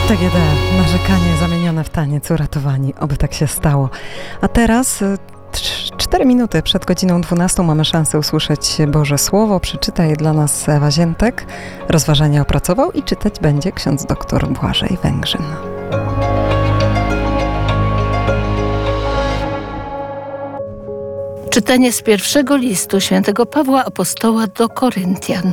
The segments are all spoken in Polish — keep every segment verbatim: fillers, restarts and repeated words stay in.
T G D. Narzekanie zamienione w taniec, uratowani. Oby tak się stało. A teraz cztery minuty przed godziną dwunastą mamy szansę usłyszeć Boże Słowo. Przeczyta je dla nas Ewa Ziętek. Rozważania opracował i czytać będzie ksiądz doktor Błażej Węgrzyn. Czytanie z pierwszego listu świętego Pawła Apostoła do Koryntian.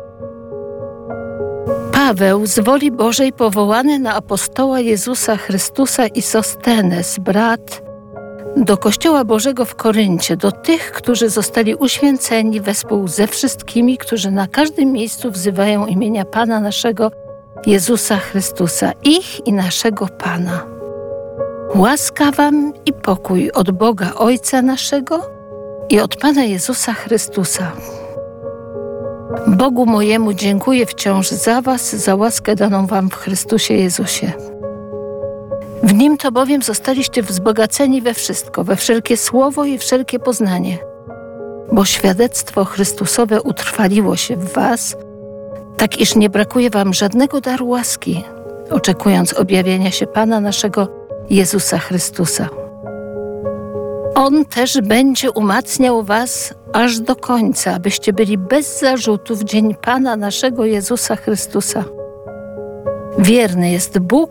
Paweł, z woli Bożej powołany na apostoła Jezusa Chrystusa i Sostenes, brat, do Kościoła Bożego w Koryncie, do tych, którzy zostali uświęceni wespół ze wszystkimi, którzy na każdym miejscu wzywają imienia Pana naszego Jezusa Chrystusa, ich i naszego Pana. Łaska wam i pokój od Boga Ojca naszego i od Pana Jezusa Chrystusa. Bogu mojemu dziękuję wciąż za was, za łaskę daną wam w Chrystusie Jezusie. W Nim to bowiem zostaliście wzbogaceni we wszystko, we wszelkie słowo i wszelkie poznanie, bo świadectwo Chrystusowe utrwaliło się w was, tak iż nie brakuje wam żadnego daru łaski, oczekując objawienia się Pana naszego Jezusa Chrystusa. On też będzie umacniał was aż do końca, abyście byli bez zarzutu w dzień Pana naszego Jezusa Chrystusa. Wierny jest Bóg,